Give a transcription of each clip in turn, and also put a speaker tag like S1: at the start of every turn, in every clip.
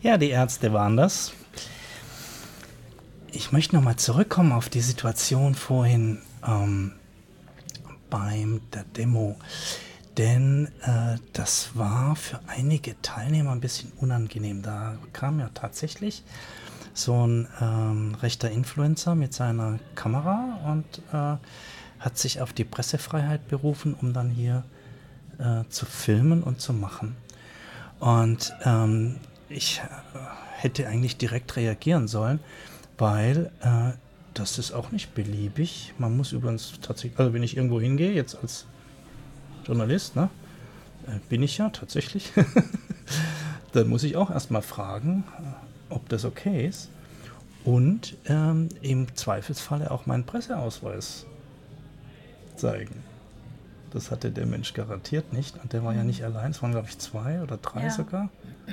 S1: Ja, die Ärzte waren das. Ich möchte nochmal zurückkommen auf die Situation vorhin bei der Demo. Denn das war für einige Teilnehmer ein bisschen unangenehm. Da kam ja tatsächlich so ein rechter Influencer mit seiner Kamera und hat sich auf die Pressefreiheit berufen, um dann hier zu filmen und zu machen. Und ich hätte eigentlich direkt reagieren sollen, weil das ist auch nicht beliebig. Man muss übrigens tatsächlich, also wenn ich irgendwo hingehe, jetzt als Journalist, ne, bin ich ja tatsächlich, dann muss ich auch erstmal fragen, ob das okay ist und im Zweifelsfalle auch meinen Presseausweis zeigen. Das hatte der Mensch garantiert nicht und der war ja nicht allein, es waren glaube ich 2 oder 3 sogar.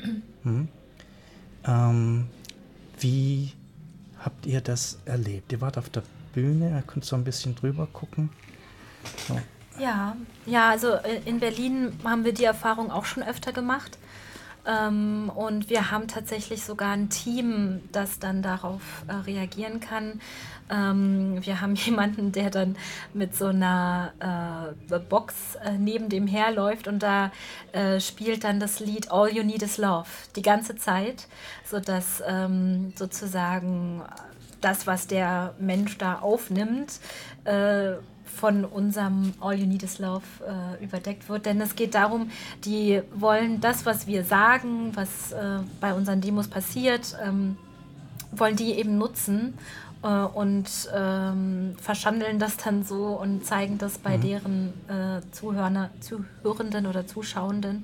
S1: Wie habt ihr das erlebt? Ihr wart auf der Bühne, ihr könnt so ein bisschen drüber gucken. So.
S2: Ja, also in Berlin haben wir die Erfahrung auch schon öfter gemacht. Und wir haben tatsächlich sogar ein Team, das dann darauf reagieren kann. Wir haben jemanden, der dann mit so einer Box neben dem herläuft und da spielt dann das Lied All You Need Is Love die ganze Zeit, sodass sozusagen das, was der Mensch da aufnimmt, von unserem All You Need Is Love überdeckt wird. Denn es geht darum, die wollen das, was wir sagen, was bei unseren Demos passiert, wollen die eben nutzen und verschandeln das dann so und zeigen das bei deren Zuhörenden oder Zuschauenden.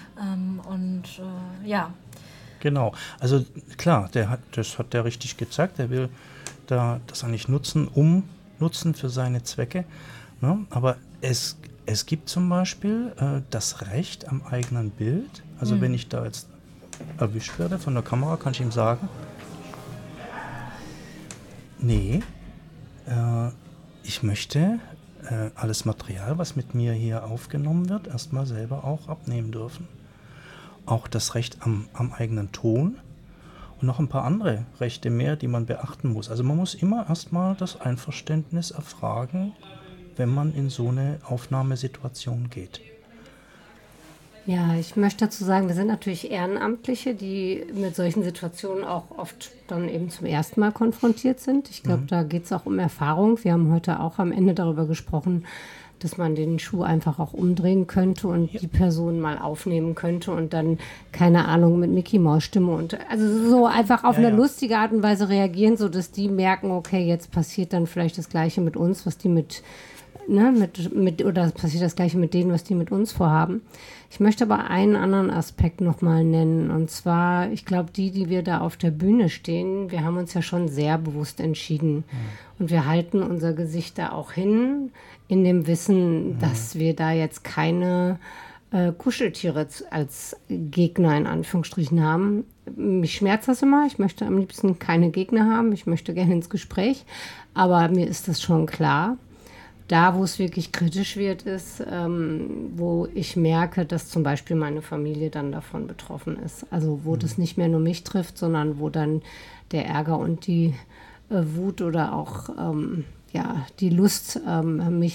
S2: Ja.
S1: Genau, also klar, das hat der richtig gezeigt, der will da das eigentlich nutzen für seine Zwecke. Ne? Aber es gibt zum Beispiel das Recht am eigenen Bild. Also wenn ich da jetzt erwischt werde von der Kamera, kann ich ihm sagen, nee, ich möchte alles Material, was mit mir hier aufgenommen wird, erstmal selber auch abnehmen dürfen. Auch das Recht am eigenen Ton. Und noch ein paar andere Rechte mehr, die man beachten muss. Also man muss immer erstmal das Einverständnis erfragen, wenn man in so eine Aufnahmesituation geht.
S3: Ja, ich möchte dazu sagen, wir sind natürlich Ehrenamtliche, die mit solchen Situationen auch oft dann eben zum ersten Mal konfrontiert sind. Ich glaube, da geht es auch um Erfahrung. Wir haben heute auch am Ende darüber gesprochen, dass man den Schuh einfach auch umdrehen könnte und die Person mal aufnehmen könnte und dann, keine Ahnung, mit Mickey-Maus-Stimme und also so einfach auf eine lustige Art und Weise reagieren, sodass die merken, okay, jetzt passiert dann vielleicht das Gleiche mit uns, was die oder passiert das Gleiche mit denen, was die mit uns vorhaben. Ich möchte aber einen anderen Aspekt nochmal nennen und zwar, ich glaube, die wir da auf der Bühne stehen, wir haben uns ja schon sehr bewusst entschieden und wir halten unser Gesicht da auch hin, in dem Wissen, dass wir da jetzt keine Kuscheltiere als Gegner in Anführungsstrichen haben. Mich schmerzt das immer. Ich möchte am liebsten keine Gegner haben. Ich möchte gerne ins Gespräch. Aber mir ist das schon klar. Da, wo es wirklich kritisch wird, ist, wo ich merke, dass zum Beispiel meine Familie dann davon betroffen ist. Also wo das nicht mehr nur mich trifft, sondern wo dann der Ärger und die Wut oder auch die Lust, mich